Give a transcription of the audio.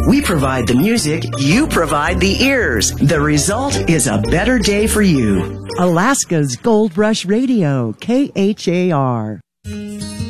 We provide the music, you provide the ears. The result is a better day for you. Alaska's Gold Rush Radio, KHAR.